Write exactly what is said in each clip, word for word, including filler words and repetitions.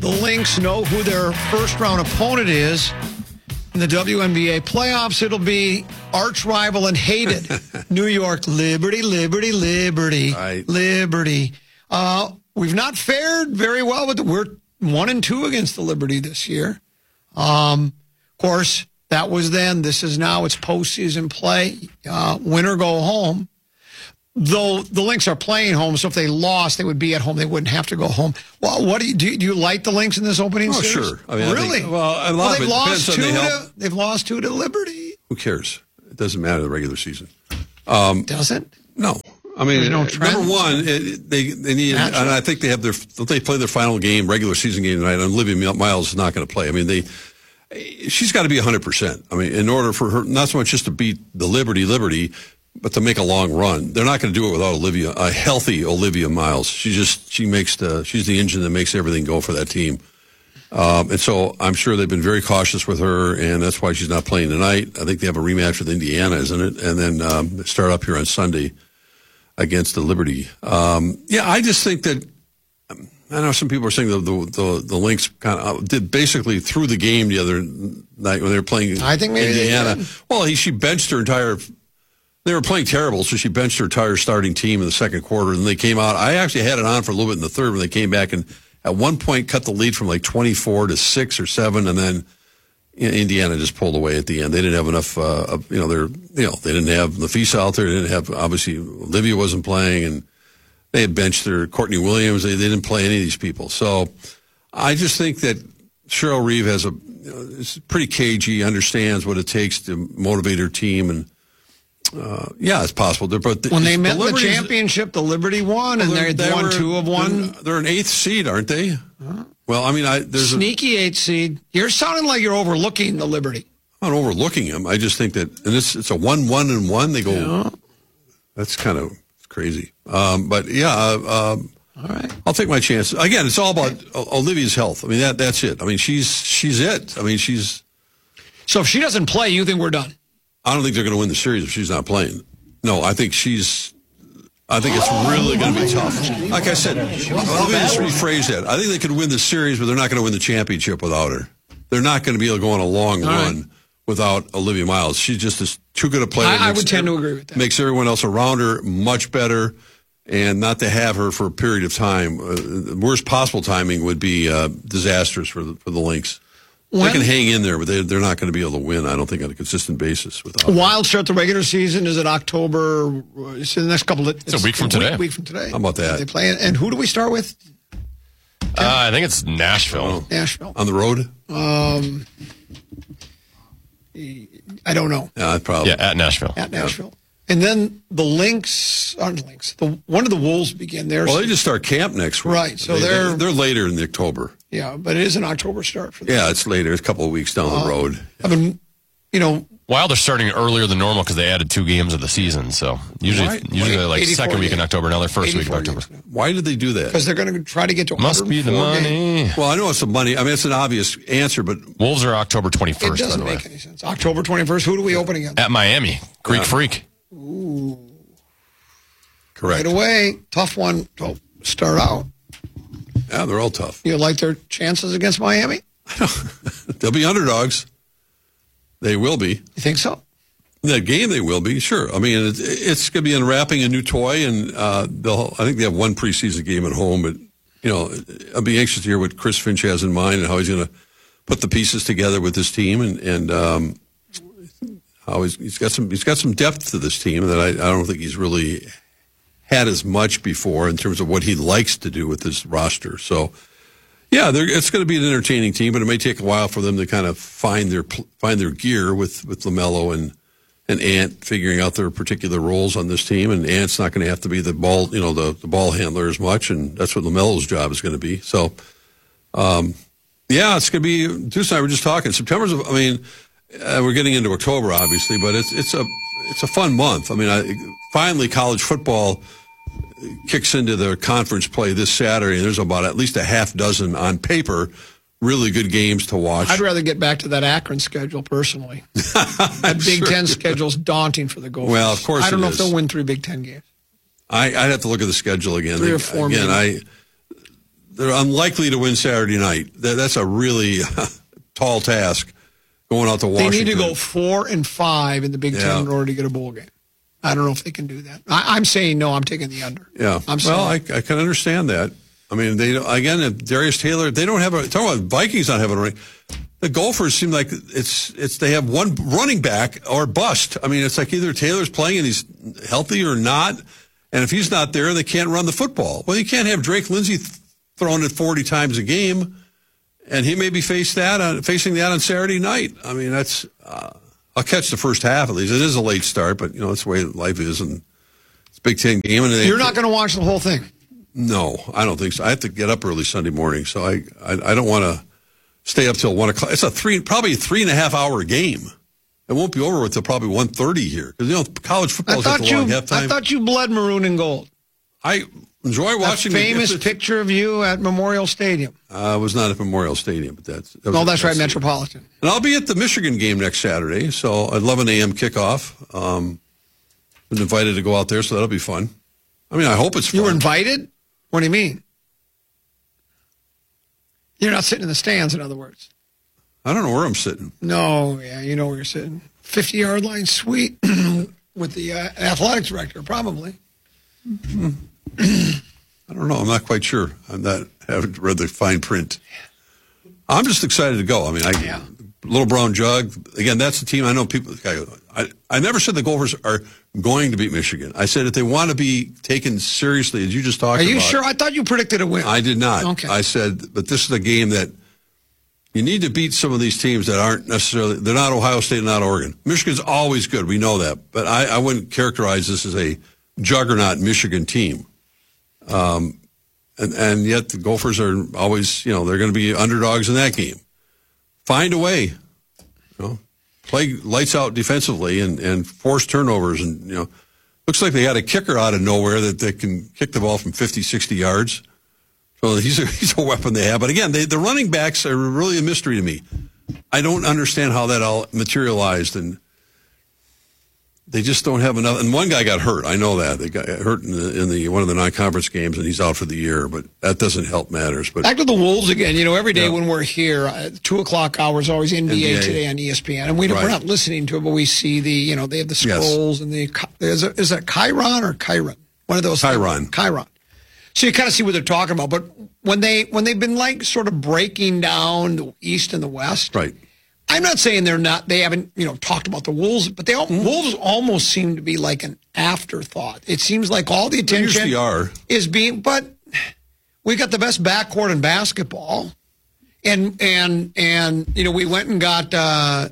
The Lynx know who their first-round opponent is. In the W N B A playoffs, it'll be arch rival and hated New York Liberty, Liberty, Liberty, right. Liberty. Uh, we've not fared very well with the, we're one and two against the Liberty this year. Um, of course, that was then. This is now. It's postseason play. Uh, win or go home. Though the Lynx are playing home, so if they lost, they would be at home. They wouldn't have to go home. Well, what do you do? You, do you like the Lynx in this opening oh, series? Sure. I mean, really? I think, well, a lot well, of they've it lost two. depends on To, they've lost two to Liberty. Who cares? It doesn't matter the regular season. Um, Does it? No. I mean, no number one, it, they they need, Natural. and I think they have their they play their final game, regular season game tonight. And Olivia Miles is not going to play. I mean, they she's got to be one hundred percent. I mean, in order for her, not so much just to beat the Liberty, Liberty. But to make a long run, they're not going to do it without Olivia, a healthy Olivia Miles. She just she makes the she's the engine that makes everything go for that team. Um, and so I'm sure they've been very cautious with her, and that's why she's not playing tonight. I think they have a rematch with Indiana, isn't it? And then um, start up here on Sunday against the Liberty. Um, yeah, I just think that I know some people are saying the the the, the Lynx kind of did basically through the game the other night when they were playing. I think maybe Indiana. They did. Well, he, she benched her entire. They were playing terrible, so she benched her entire starting team in the second quarter, and they came out. I actually had it on for a little bit in the third when they came back, and at one point cut the lead from like twenty-four to six or seven, and then you know, Indiana just pulled away at the end. They didn't have enough. Uh, you know, they're you know they didn't have Nafisa out there. They didn't have obviously Olivia wasn't playing, and they had benched their Courtney Williams. They, they didn't play any of these people. So I just think that Cheryl Reeve has a you know, is pretty cagey, understands what it takes to motivate her team and. Uh, yeah, it's possible. They're, but the, when they met the in the championship, the Liberty won, and they, they won were, two of one. They're, they're an eighth seed, aren't they? Huh? Well, I mean, I there's sneaky a, eighth seed. You're sounding like you're overlooking the Liberty. I'm not overlooking them. I just think that, and it's it's a one, one, and one. They go. Yeah. That's kind of crazy. Um, but yeah, uh, um, all right. I'll take my chances. Again, it's all about okay. Olivia's health. I mean, that that's it. I mean, she's she's it. I mean, she's. So if she doesn't play, you think we're done? I don't think they're going to win the series if she's not playing. No, I think she's. I think it's really going to be tough. Like I said, let me just rephrase that. I think they could win the series, but they're not going to win the championship without her. They're not going to be able to go on a long All run right. without Olivia Miles. She's just is too good a player. I, I would tend to agree with that. Makes everyone else around her much better, and not to have her for a period of time. Uh, the worst possible timing would be uh, disastrous for the, for the Lynx. When, they can hang in there, but they, they're not going to be able to win, I don't think, on a consistent basis. Without Wild start the regular season. Is it October? It's the next couple of... It's, it's a week from today. A week from today. How about that? They play, and who do we start with? Uh, I think it's Nashville. Oh. Nashville. On the road? Um, I don't know. Yeah, probably. Yeah, at Nashville. At Nashville. Yeah. And then the Lynx, aren't Lynx, the, one of the Wolves begin their Well, they just start camp next week. Right, so they, they're... They're, they're later in the October. Yeah, but it is an October start for them. Yeah, it's later. It's a couple of weeks down uh, the road. I mean, you know... Wild are starting earlier than normal because they added two games of the season, so usually Right. usually they're like second week in October, now they're first week of October. Why did they do that? Because they're going to try to get to Must be the money. games. Well, I know it's the money. I mean, it's an obvious answer, but... Wolves are October It twenty-first, by doesn't the way. make any sense. October twenty-first, who do we open against? At Miami. Greek Yeah. Freak. Ooh. Correct. Right away, tough one to start out. Yeah, they're all tough. You like their chances against Miami? They'll be underdogs. They will be. You think so? In that game, they will be, sure. I mean, it's, it's going to be unwrapping a new toy, and uh, they'll. I think they have one preseason game at home, but, you know, I'll be anxious to hear what Chris Finch has in mind and how he's going to put the pieces together with this team, and, and um, how he's, he's got some he's got some depth to this team that I, I don't think he's really had as much before in terms of what he likes to do with this roster. So, yeah, it's going to be an entertaining team, but it may take a while for them to kind of find their find their gear with, with LaMelo and, and Ant figuring out their particular roles on this team. And Ant's not going to have to be the ball, you know, the, the ball handler as much, and that's what LaMelo's job is going to be. So, um, yeah, it's going to be. Deuce and I were just talking. September's. I mean, uh, we're getting into October, obviously, but it's it's a it's a fun month. I mean, I, finally, college football kicks into their conference play this Saturday, and there's about at least a half dozen on paper really good games to watch. I'd rather get back to that Akron schedule personally. That Big sure. Ten schedule's daunting for the Gophers. Well, of course I don't it know is. if they'll win three Big Ten games. I, I'd have to look at the schedule again. Three They, or four Again, maybe. I they're unlikely to win Saturday night. That, that's a really tall task going out to Washington. They need to go four and five in the Big Ten Yeah. in order to get a bowl game. I don't know if they can do that. I, I'm saying no. I'm taking the under. Yeah. I'm well, I, saying. I can understand that. I mean, they again, if Darius Taylor, they don't have a. Talk about Vikings not having a running. The Gophers seem like it's it's they have one running back or bust. I mean, it's like either Taylor's playing and he's healthy or not, and if he's not there, they can't run the football. Well, you can't have Drake Lindsey th- throwing it forty times a game, and he may be faced that on, facing that on Saturday night. I mean, that's uh, I'll catch the first half at least. It is a late start, but you know that's the way life is, and it's a Big Ten game. And they, You're not going to watch the whole thing. No, I don't think so. I have to get up early Sunday morning, so I I, I don't want to stay up till one o'clock. It's a three, probably a three and a half hour game. It won't be over until probably one thirty here because you know college football I is at thought the you. long halftime. I thought you bled maroon and gold. I enjoy watching A famous the, picture of you at Memorial Stadium. I uh, was not at Memorial Stadium, but that's that was No, at that's right, Stadium. Metropolitan. And I'll be at the Michigan game next Saturday, so eleven a.m. kickoff. Um, been invited to go out there, so that'll be fun. I mean, I hope it's fun. You were invited? What do you mean? You're not sitting in the stands, in other words. I don't know where I'm sitting. No, yeah, you know where you're sitting. fifty-yard line suite with the uh, athletics director, probably. I don't know. I'm not quite sure. I'm not. I haven't read the fine print. I'm just excited to go. I mean, I Yeah. Little Brown Jug. Again, that's the team. I know people. I I never said the Gophers are going to beat Michigan. I said if they want to be taken seriously, as you just talked Are about. you sure? I thought you predicted a win. I did not. Okay. I said, but this is a game that you need to beat some of these teams that aren't necessarily. They're not Ohio State, not Oregon. Michigan's always good. We know that, but I, I wouldn't characterize this as a juggernaut Michigan team. Um, and and yet the Gophers are always, you know, they're going to be underdogs in that game. Find a way, you know, play lights out defensively and, and force turnovers. And, you know, looks like they got a kicker out of nowhere that, that can kick the ball from fifty, sixty yards. So he's a, he's a weapon they have. But again, they, the running backs are really a mystery to me. I don't understand how that all materialized, and they just don't have enough. And one guy got hurt. I know that. They got hurt in the, in the one of the non-conference games, and he's out for the year. But that doesn't help matters. But Back to the Wolves again. You know, every day Yeah. when we're here, uh, two o'clock hour is always N B A, N B A. Today on E S P N, and we don't, we're Right. not listening to it, but we see the, you know, they have the Yes. scrolls and the is it, is that Chiron or Chiron? One of those. Chiron. Chiron. So you kind of see what they're talking about. But when they when they've been like sort of breaking down the East and the West, right. I'm not saying they're not. They haven't, you know, talked about the Wolves, but they all, Mm-hmm. Wolves almost seem to be like an afterthought. It seems like all the They attention usually are. is being. But we got the best backcourt in basketball, and and and you know we went and got uh,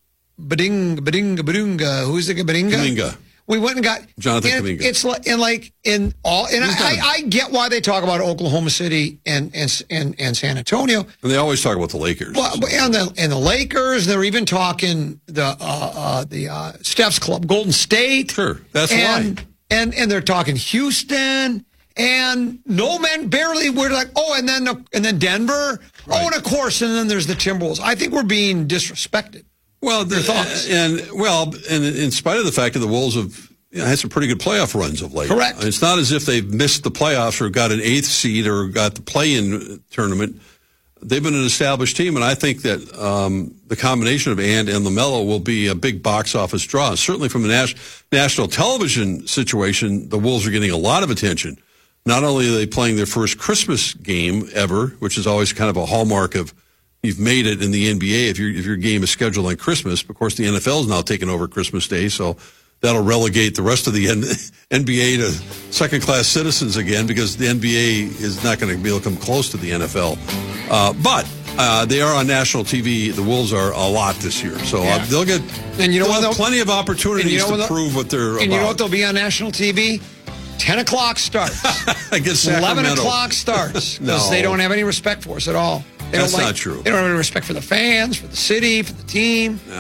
Badinga Badinga Badunga. Who's the Badinga? Kuminga. We went and got Jonathan and Kuminga. It's like and like in all, and He's I, done. I, I get why they talk about Oklahoma City and and and, and San Antonio. And they always talk about the Lakers. Well, and the and the Lakers, they're even talking the uh, uh, the uh, Steph's Club, Golden State. Sure, that's and, why. And and they're talking Houston, and no man barely. We're like, oh, and then the, and then Denver. Oh, Right. and of course, and then there's the Timberwolves. I think we're being disrespected. Well, the, Your thoughts? and well, and in spite of the fact that the Wolves have you know, had some pretty good playoff runs of late. Correct. It's not as if they've missed the playoffs or got an eighth seed or got the play-in tournament. They've been an established team, and I think that um, the combination of Ant and LaMelo will be a big box office draw. Certainly from the nas- national television situation, the Wolves are getting a lot of attention. Not only are they playing their first Christmas game ever, which is always kind of a hallmark of you've made it in the N B A if your if your game is scheduled on Christmas. Of course, the N F L is now taking over Christmas Day, so that'll relegate the rest of the N B A to second-class citizens again because the N B A is not going to be able to come close to the N F L. Uh, but uh, they are on national T V. The Wolves are a lot this year, so Yeah. uh, they'll get And you know they'll what, have they'll- plenty of opportunities and you know what to they'll- prove what they're And about. you know what? They'll be on national T V. Ten o'clock starts. Against Eleven Sacramento. o'clock starts because No. they don't have any respect for us at all. They That's don't like, not true. They don't have any respect for the fans, for the city, for the team. No.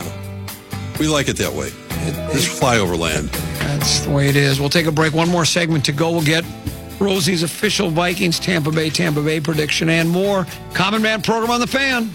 We like it that way. This flyover land. That's the way it is. We'll take a break. One more segment to go. We'll get Rosie's official Vikings Tampa Bay Tampa Bay prediction and more. Common Man program on the Fan.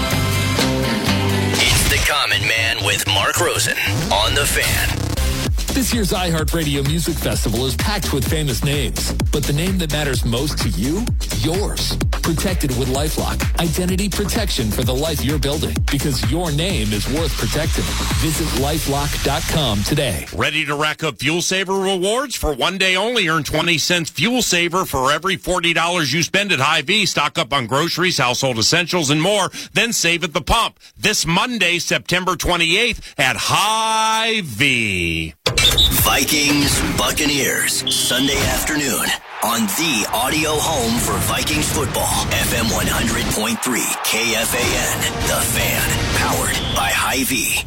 It's the Common Man with Mark Rosen on the Fan. This year's iHeartRadio Music Festival is packed with famous names, but the name that matters most to you? Yours. Protected with LifeLock. Identity protection for the life you're building, because your name is worth protecting. Visit lifelock dot com today. Ready to rack up Fuel Saver rewards? For one day only, earn twenty cents Fuel Saver for every forty dollars you spend at Hy-Vee. Stock up on groceries, household essentials, and more. Then save at the pump. This Monday, September twenty-eighth at Hy-Vee. Vikings Buccaneers, Sunday afternoon on the audio home for Vikings football. F M one hundred point three K F A N, The Fan, powered by Hy-Vee.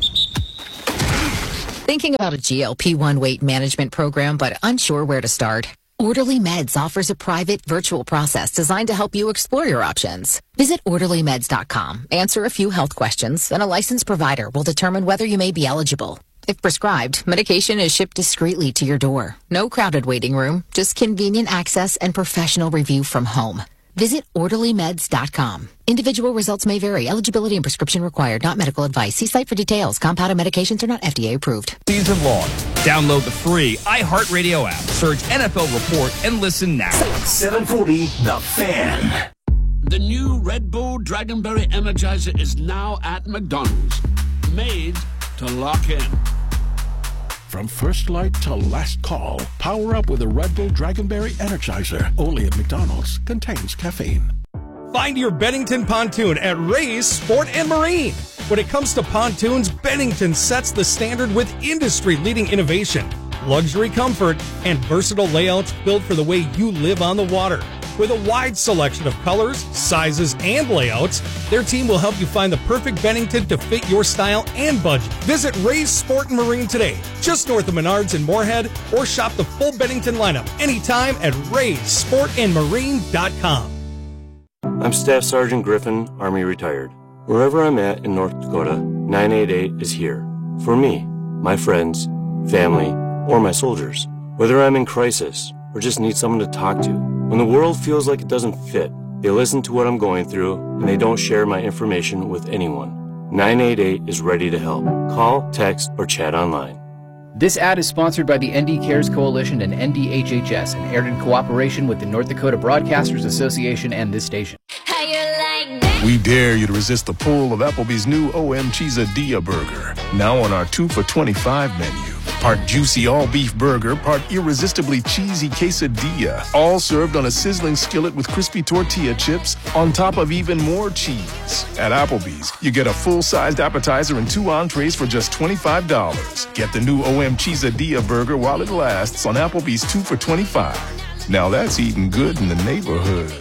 Thinking about a G L P one weight management program but unsure where to start? Orderly Meds offers a private virtual process designed to help you explore your options. Visit orderly meds dot com, answer a few health questions, and a licensed provider will determine whether you may be eligible. If prescribed, medication is shipped discreetly to your door. No crowded waiting room, just convenient access and professional review from home. Visit orderly meds dot com. Individual results may vary. Eligibility and prescription required. Not medical advice. See site for details. Compounded medications are not F D A approved. Season long. Download the free iHeartRadio app. Search N F L Report and listen now. seven forty The Fan. The new Red Bull Dragonberry Energizer is now at McDonald's. Made to lock in. From first light to last call, power up with a Red Bull Dragonberry Energizer. Only at McDonald's. Contains caffeine. Find your Bennington pontoon at Ray's Sport and Marine. When it comes to pontoons, Bennington sets the standard with industry-leading innovation, luxury comfort, and versatile layouts built for the way you live on the water. With a wide selection of colors, sizes, and layouts, their team will help you find the perfect Bennington to fit your style and budget. Visit Ray's Sport and Marine today, just north of Menards in Moorhead, or shop the full Bennington lineup anytime at rays sport and marine dot com. I'm Staff Sergeant Griffin, Army retired. Wherever I'm at in North Dakota, nine eight eight is here. For me, my friends, family, or my soldiers. Whether I'm in crisis or just need someone to talk to. When the world feels like it doesn't fit, they listen to what I'm going through, and they don't share my information with anyone. nine eight eight is ready to help. Call, text, or chat online. This ad is sponsored by the N D Cares Coalition and N D H H S and aired in cooperation with the North Dakota Broadcasters Association and this station. We dare you to resist the pull of Applebee's new O M Cheesadilla burger. Now on our two for twenty-five menu. Part juicy all-beef burger, part irresistibly cheesy quesadilla. All served on a sizzling skillet with crispy tortilla chips on top of even more cheese. At Applebee's, you get a full-sized appetizer and two entrees for just twenty-five dollars. Get the new O M Cheesadilla burger while it lasts on Applebee's two for twenty-five. Now that's eating good in the neighborhood.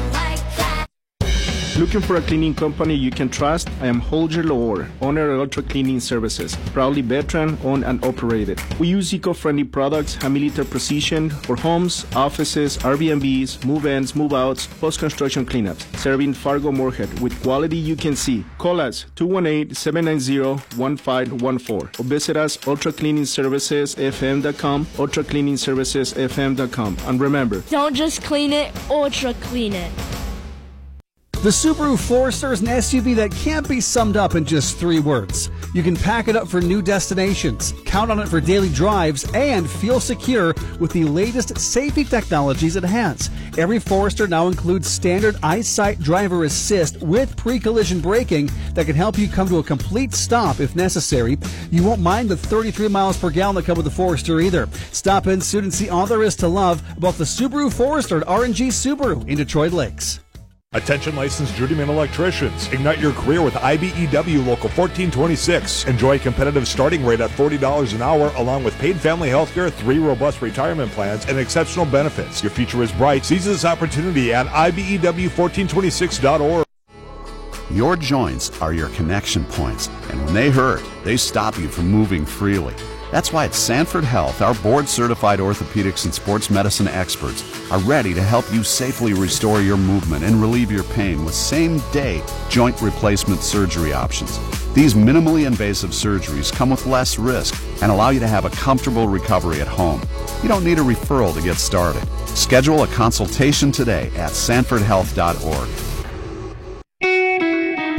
Looking for a cleaning company you can trust? I am Holger Lohr, owner of Ultra Cleaning Services, proudly veteran owned and operated. We use eco-friendly products, high milliliter precision for homes, offices, Airbnbs, move-ins, move-outs, post-construction cleanups, serving Fargo Moorhead with quality you can see. Call us two one eight, seven nine zero, one five one four or visit us ultra cleaning services f m dot com, ultra cleaning services f m dot com. And remember, don't just clean it, ultra clean it. The Subaru Forester is an S U V that can't be summed up in just three words. You can pack it up for new destinations, count on it for daily drives, and feel secure with the latest safety technologies it has. Every Forester now includes standard EyeSight driver assist with pre-collision braking that can help you come to a complete stop if necessary. You won't mind the thirty-three miles per gallon that come with the Forester either. Stop in soon and see all there is to love about the Subaru Forester at R and G Subaru in Detroit Lakes. Attention licensed journeyman electricians. Ignite your career with I B E W Local fourteen twenty-six. Enjoy a competitive starting rate at forty dollars an hour along with paid family health care, three robust retirement plans, and exceptional benefits. Your future is bright. Seize this opportunity at I B E W fourteen twenty-six dot org. Your joints are your connection points, and when they hurt, they stop you from moving freely. That's why at Sanford Health, our board-certified orthopedics and sports medicine experts are ready to help you safely restore your movement and relieve your pain with same-day joint replacement surgery options. These minimally invasive surgeries come with less risk and allow you to have a comfortable recovery at home. You don't need a referral to get started. Schedule a consultation today at sanford health dot org. At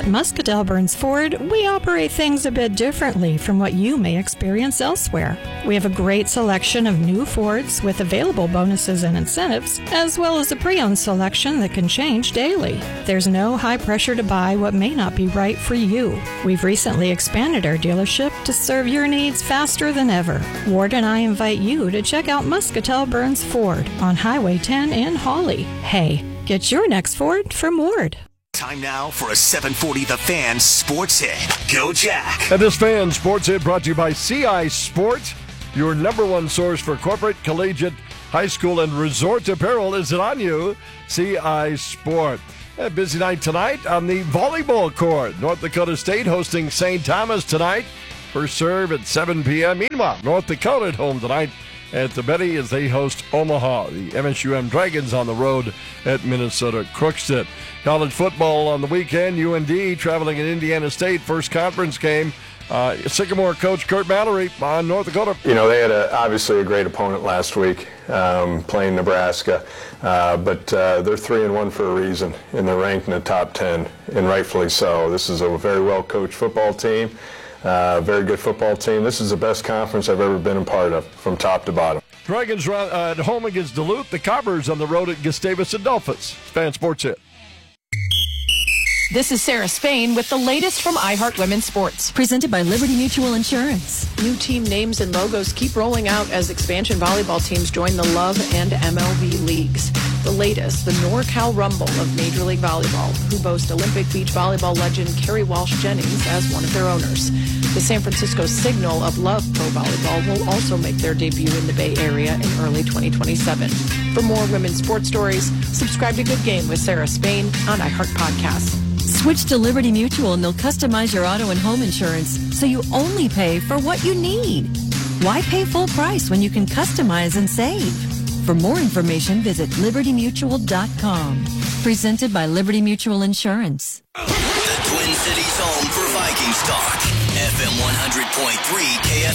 At Muscatell Burns Ford, we operate things a bit differently from what you may experience elsewhere. We have a great selection of new Fords with available bonuses and incentives, as well as a pre-owned selection that can change daily. There's no high pressure to buy what may not be right for you. We've recently expanded our dealership to serve your needs faster than ever. Ward and I invite you to check out Muscatell Burns Ford on Highway ten in Hawley. Hey, get your next Ford from Ward. Time now for a seven forty The Fan Sports Hit. Go Jack. And this Fan Sports Hit brought to you by C I Sports, your number one source for corporate, collegiate, high school, and resort apparel. Is it on you? C I Sport. A busy night tonight on the volleyball court. North Dakota State hosting Saint Thomas tonight. First serve at seven p.m. Meanwhile, North Dakota at home tonight at the Betty as they host Omaha. The M S U M Dragons on the road at Minnesota Crookston. College football on the weekend. U N D traveling in Indiana State. First conference game. Uh, Sycamore coach Kurt Mallory on North Dakota. You know, they had a, obviously a great opponent last week um, playing Nebraska, uh, but uh, they're three and one for a reason, and they're ranked in the top ten, and rightfully so. This is a very well-coached football team. Uh, very good football team. This is the best conference I've ever been a part of, from top to bottom. Dragons run, uh, at home against Duluth. The Cobbers on the road at Gustavus Adolphus. Fan Sports Hit. This is Sarah Spain with the latest from iHeart Women's Sports. Presented by Liberty Mutual Insurance. New team names and logos keep rolling out as expansion volleyball teams join the Love and M L B leagues. The latest, the NorCal Rumble of Major League Volleyball, who boast Olympic beach volleyball legend Kerry Walsh Jennings as one of their owners. The San Francisco Signal of Love Pro Volleyball will also make their debut in the Bay Area in early twenty twenty-seven. For more women's sports stories, subscribe to Good Game with Sarah Spain on iHeart Podcasts. Switch to Liberty Mutual and they'll customize your auto and home insurance so you only pay for what you need. Why pay full price when you can customize and save? For more information, visit liberty mutual dot com. Presented by Liberty Mutual Insurance. The Twin Cities home for Vikings talk. F M one hundred point three K F